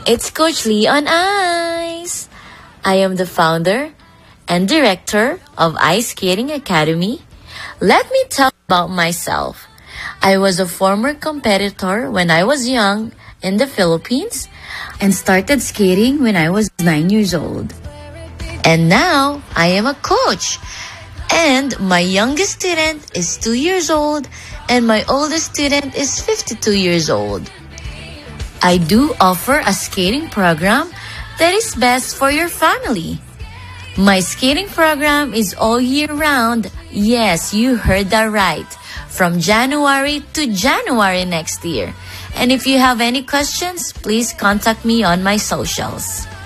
It's Coach Lee on Ice. I am the founder and director of Ice Skating Academy. Let me tell you about myself. I was a former competitor when I was young in the Philippines and started skating when I was 9 years old. And now I am a coach. And my youngest student is 2 years old and my oldest student is 52 years old. I do offer a skating program that is best for your family. My skating program is all year round. Yes, you heard that right. From January to January next year. And if you have any questions, please contact me on my socials.